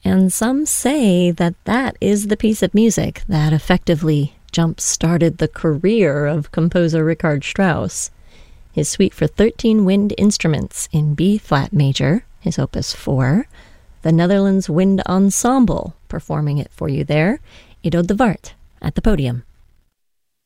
And some say that that is the piece of music that effectively jump-started the career of composer Richard Strauss. His suite for 13 wind instruments in B-flat major, his opus 4, the Netherlands Wind Ensemble performing it for you there, Edo de Wart at the podium.